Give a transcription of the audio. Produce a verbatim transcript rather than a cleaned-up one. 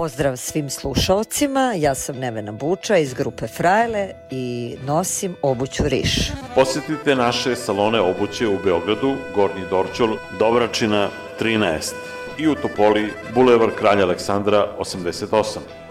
Pozdrav svim slušaocima, ja sam Nevena Buča iz grupe Frajle i nosim obuću Riš. Posjetite naše salone obuće u Beogradu, Gornji Dorćol, Dobračina trinaest i u Topoli, Bulevar Kralja Aleksandra osamdeset osam.